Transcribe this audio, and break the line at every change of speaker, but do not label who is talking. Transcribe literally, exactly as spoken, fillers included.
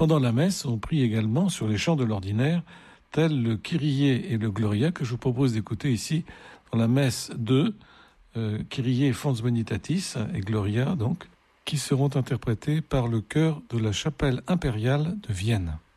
pendant la messe, on prie également sur les chants de l'ordinaire, tels le Kyrie et le Gloria, que je vous propose d'écouter ici dans la messe deux, euh, Kyrie Fons Bonitatis et Gloria, donc, qui seront interprétés par le chœur de la chapelle impériale de Vienne.